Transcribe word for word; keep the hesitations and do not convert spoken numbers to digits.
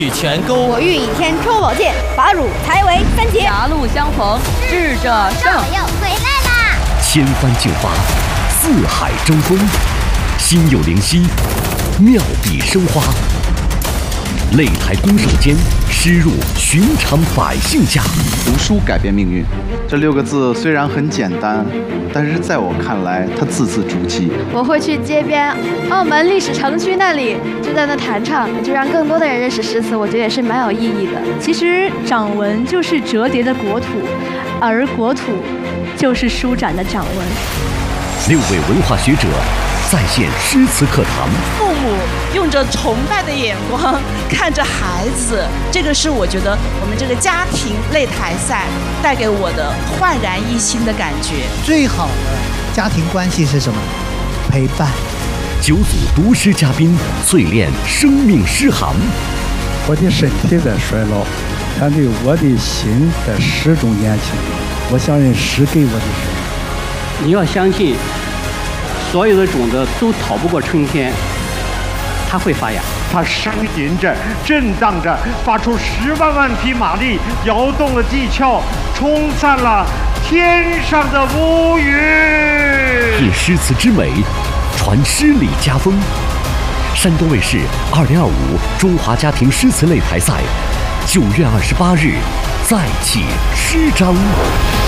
全勾， 我欲倚天抽宝剑，把汝裁为三截。 狭路相逢智者胜。 我又回来啦！ 千帆竞发，四海争锋，心有灵犀，妙笔生花。擂台攻守间，诗入寻常百姓家。 读书改变命运，这六个字虽然很简单，但是在我看来，它字字珠玑。 我会去街边澳门历史城区那里，就在那弹唱，就让更多的人认识诗词，我觉得也是蛮有意义的。 其实掌纹就是折叠的国土，而国土就是舒展的掌纹。 六位文化学者再现诗词课堂。 父母用着崇拜的眼光看着孩子，这个是我觉得我们这个家庭擂台赛带给我的焕然一新的感觉。 最好的家庭关系是什么？陪伴。 九组读诗嘉宾淬炼生命诗行。 我的身体在衰老，但对我的心在始终年轻。我相信诗给我的是， 你要相信所有的种子都逃不过春天，它会发芽。 它声吟着，震荡着，发出十万万匹马力，摇动了地壳，冲散了天上的乌云。 品诗词之美，传诗礼家风。山东卫视二零二五中华家庭诗词擂台赛，九月二十八日再起诗章。